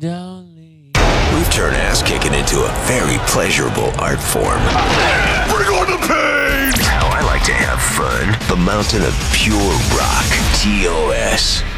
darling. We've turned ass kicking into a very pleasurable art form. Bring on the pain! How I like to have fun. The mountain of pure rock. TOS.